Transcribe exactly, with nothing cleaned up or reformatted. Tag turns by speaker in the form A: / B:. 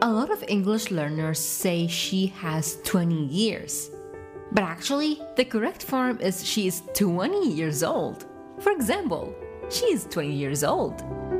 A: A lot of English learners say she has twenty years. But actually, the correct form is she is twenty years old. For example, she is twenty years old.